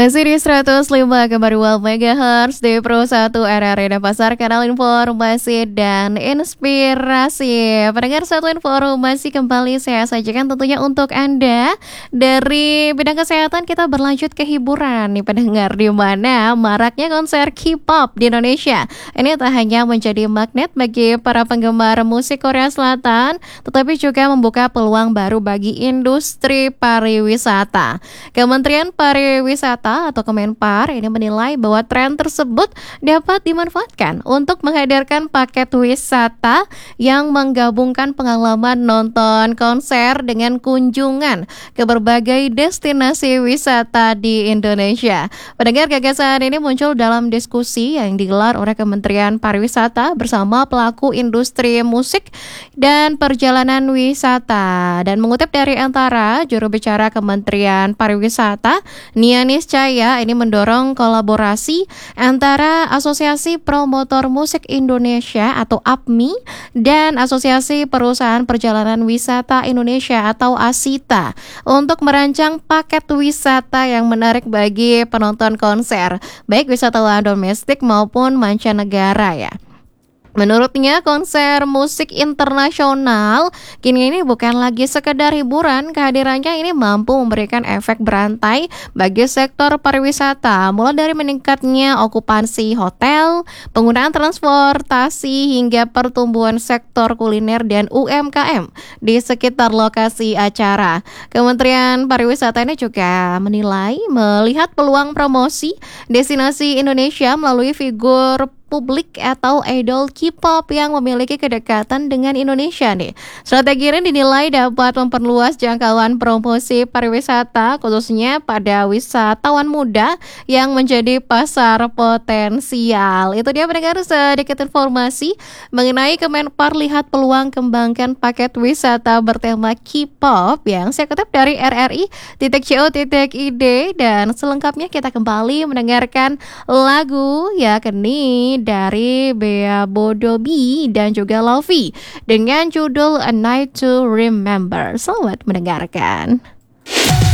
Masih di 105,2 MHz di Pro 1 RRI Pasar, kanal informasi dan inspirasi. Pendengar satu informasi kembali saya sajikan tentunya untuk Anda. Dari bidang kesehatan kita berlanjut ke hiburan nih pendengar, di mana maraknya konser K-pop di Indonesia. Ini tak hanya menjadi magnet bagi para penggemar musik Korea Selatan, tetapi juga membuka peluang baru bagi industri pariwisata. Kementerian Pariwisata atau Kemenpar ini menilai bahwa tren tersebut dapat dimanfaatkan untuk menghadirkan paket wisata yang menggabungkan pengalaman nonton konser dengan kunjungan ke berbagai destinasi wisata di Indonesia. Pendengar, gagasan ini muncul dalam diskusi yang digelar oleh Kementerian Pariwisata bersama pelaku industri musik dan perjalanan wisata. Dan mengutip dari Antara, juru bicara Kementerian Pariwisata, Nianis Cahya, ini mendorong kolaborasi antara Asosiasi Promotor Musik Indonesia atau APMI dan Asosiasi Perusahaan Perjalanan Wisata Indonesia atau ASITA untuk merancang paket wisata yang menarik bagi penonton konser, baik wisatawan domestik maupun mancanegara ya. Menurutnya, konser musik internasional kini ini bukan lagi sekedar hiburan. Kehadirannya ini mampu memberikan efek berantai bagi sektor pariwisata, mulai dari meningkatnya okupansi hotel, penggunaan transportasi, hingga pertumbuhan sektor kuliner dan UMKM di sekitar lokasi acara. Kementerian Pariwisata ini juga melihat peluang promosi destinasi Indonesia melalui figur publik atau idol K-pop yang memiliki kedekatan dengan Indonesia nih. Strategi ini dinilai dapat memperluas jangkauan promosi pariwisata khususnya pada wisatawan muda yang menjadi pasar potensial. Itu dia pendengar sedikit informasi mengenai Kemenpar lihat peluang kembangkan paket wisata bertema K-pop yang saya kutip dari rri.co.id, dan selengkapnya kita kembali mendengarkan lagu yakni dari Bea Bodobi dan juga Lofi dengan judul A Night to Remember. Selamat mendengarkan.